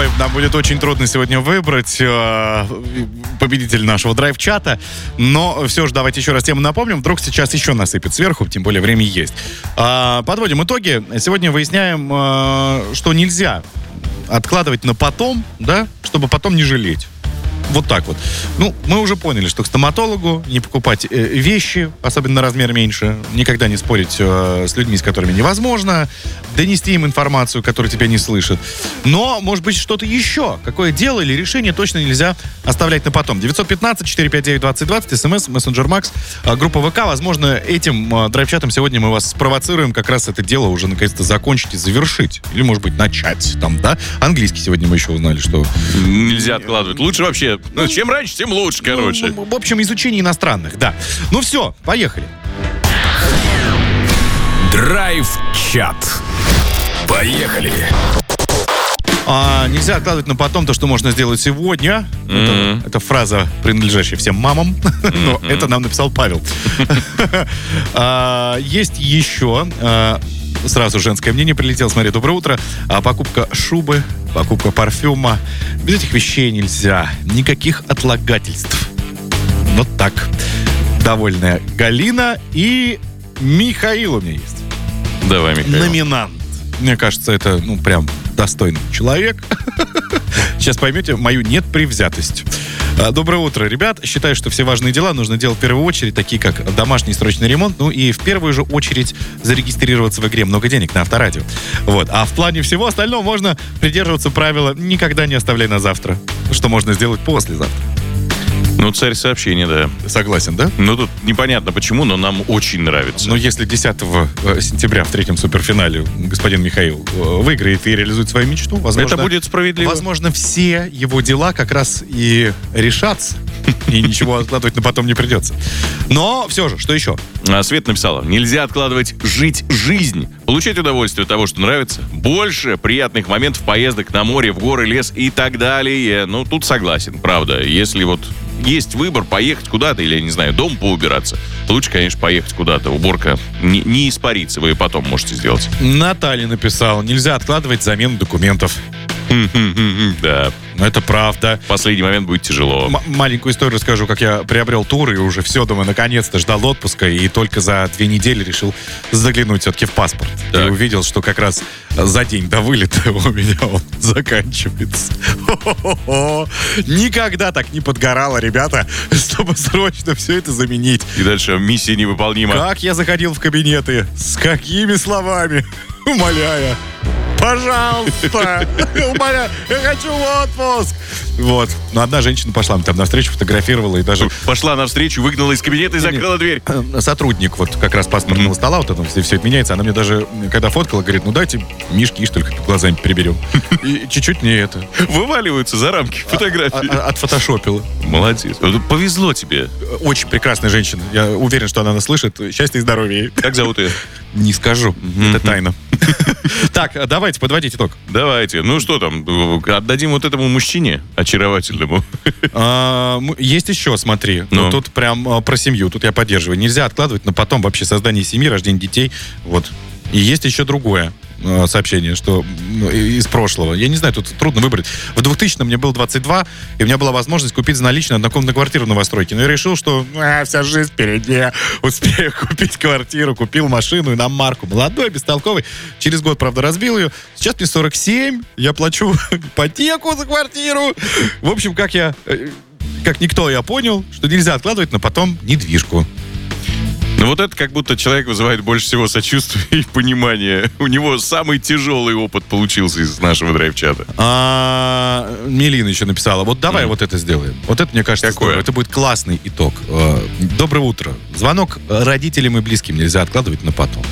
Ой, нам будет очень трудно сегодня выбрать победителя нашего драйв-чата. Но все же давайте еще раз тему напомним. Вдруг сейчас еще насыпет сверху, тем более время есть. Подводим итоги. Сегодня выясняем, что нельзя откладывать на потом, да, чтобы потом не жалеть. Вот так вот. Ну, мы уже поняли, что к стоматологу не покупать вещи, особенно на размер меньше, никогда не спорить с людьми, с которыми невозможно, донести им информацию, которую тебя не слышат. Но, может быть, что-то еще. Какое дело или решение точно нельзя оставлять на потом. 915-459-2020, СМС, мессенджер Макс, группа ВК. Возможно, этим драйв-чатом сегодня мы вас спровоцируем как раз это дело уже наконец-то закончить и завершить. Или, может быть, начать там, да? Английский сегодня мы еще узнали, что... Нельзя откладывать. Лучше вообще... Ну, чем раньше, тем лучше, короче. Ну, в общем, изучение иностранных, да. Ну все, поехали. Драйв-чат. Поехали. Нельзя откладывать на потом то, что можно сделать сегодня. Это фраза, принадлежащая всем мамам. Но это нам написал Павел. Есть еще... Сразу женское мнение прилетело. Смотри, доброе утро. Покупка шубы, покупка парфюма. Без этих вещей нельзя. Никаких отлагательств. Вот так. Довольная Галина и Михаил у меня есть. Давай, Михаил. Номинант. Мне кажется, это, прям достойный человек. Сейчас поймете мою непредвзятость. Доброе утро, ребят. Считаю, что все важные дела нужно делать в первую очередь, такие как домашний срочный ремонт, и в первую же очередь зарегистрироваться в игре «Много денег» на Авторадио. Вот. А в плане всего остального можно придерживаться правила «никогда не оставляй на завтра», что можно сделать послезавтра. Ну, царь сообщения, да. Согласен, да? Ну, тут непонятно почему, но нам очень нравится. Но если 10 сентября в третьем суперфинале господин Михаил выиграет и реализует свою мечту, возможно... Это будет справедливо. Возможно, все его дела как раз и решатся. И ничего откладывать на потом не придется. Но все же, что еще? Света написала: нельзя откладывать жить жизнь. Получать удовольствие от того, что нравится. Больше приятных моментов, поездок на море, в горы, лес и так далее. Ну, тут согласен, правда. Если вот есть выбор поехать куда-то, или, я не знаю, дом поубираться, лучше, конечно, поехать куда-то. Уборка не испарится, вы ее потом можете сделать. Наталья написала: нельзя откладывать замену документов. Да. Но это правда. В последний момент будет тяжело. Маленькую историю расскажу, как я приобрел тур и уже все, думаю, наконец-то ждал отпуска и только за 2 недели решил заглянуть все-таки в паспорт. Так. И увидел, что как раз за день до вылета у меня он заканчивается. Никогда так не подгорало, ребята, чтобы срочно все это заменить. И дальше миссия невыполнима. Как я заходил в кабинеты, с какими словами, умоляя: пожалуйста, умоляю, я хочу в отпуск. Вот. Но одна женщина пошла мне там навстречу, фотографировала и даже... Пошла навстречу, выгнала из кабинета и закрыла дверь. Сотрудник вот как раз паспортного стола, вот это все это меняется. Она мне даже, когда фоткала, говорит: ну дайте мишки, только глазами приберем. И чуть-чуть не это. Вываливаются за рамки фотографии. Отфотошопила. Молодец. Повезло тебе. Очень прекрасная женщина. Я уверен, что она нас слышит. Счастья и здоровья ей. Как зовут ее? Не скажу. Это тайна. Так, давайте подводить итог. Давайте. Ну что там, отдадим вот этому мужчине очаровательному. Есть еще, смотри. Ну. Тут прям про семью. Тут я поддерживаю. Нельзя откладывать на потом вообще создание семьи, рождение детей. Вот. И есть еще другое сообщение, что из прошлого. Я не знаю, тут трудно выбрать. В 2000-м мне было 22, и у меня была возможность купить за наличные однокомнатную квартиру в новостройке. Но я решил, что вся жизнь впереди. Успею купить квартиру, купил машину, иномарку. Молодой, бестолковый. Через год, правда, разбил ее. Сейчас мне 47, я плачу ипотеку за квартиру. В общем, как никто, я понял, что нельзя откладывать на потом недвижку. Ну вот это как будто человек вызывает больше всего сочувствия и понимания. У него самый тяжелый опыт получился из нашего драйв-чата. Мелина еще написала: вот давай вот это сделаем. Вот это, мне кажется, какое? Это будет классный итог. Доброе утро. Звонок родителям и близким нельзя откладывать на потом.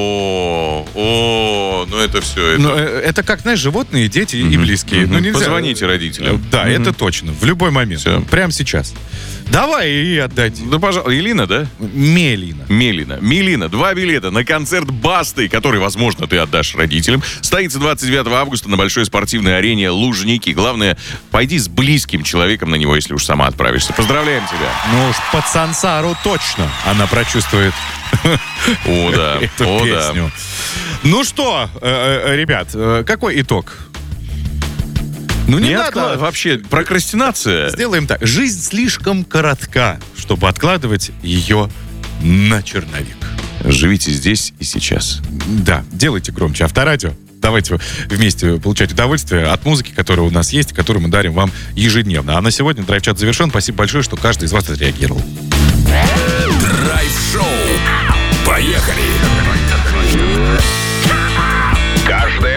Ну это все. Это как, знаешь, животные, дети и близкие. Ну, нельзя. Позвоните родителям. Да, это точно. В любой момент. Все. Прямо сейчас. Давай и отдайте. Да, пожалуйста. Елена, да? Мелина. Мелина, 2 билета на концерт Басты, который, возможно, ты отдашь родителям. Состоится 29 августа на большой спортивной арене Лужники. Главное, пойди с близким человеком на него, если уж сама отправишься. Поздравляем тебя. Ну уж под Сансару точно она прочувствует О, да. эту песню. Ну что, ребят, какой итог? Ну, не надо. Вообще, прокрастинация. Сделаем так. Жизнь слишком коротка, чтобы откладывать ее на черновик. Живите здесь и сейчас. Да, делайте громче Авторадио. Давайте вместе получать удовольствие от музыки, которая у нас есть, которую мы дарим вам ежедневно. А на сегодня драйв-чат завершен. Спасибо большое, что каждый из вас отреагировал. Драйв-шоу. Поехали! Каждое